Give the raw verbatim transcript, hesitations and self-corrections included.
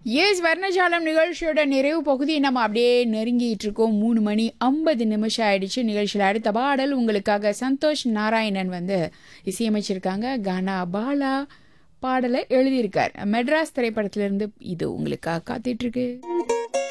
S வர்ணஜாலம் நிகழ்ச்சியோட நிறைவு பகுதியை நம்ம அப்படியே நெருங்கிட்டு இருக்கோம். மூணு மணி ஐம்பது நிமிஷம் ஆயிடுச்சு. நிகழ்ச்சியில் அடுத்த பாடல் உங்களுக்காக சந்தோஷ் நாராயணன் வந்து இசையமைச்சிருக்காங்க. கானா பாலா பாடலை எழுதியிருக்கார். மெட்ராஸ் திரைப்படத்திலிருந்து இது உங்களுக்காக காத்துட்டு இருக்கு.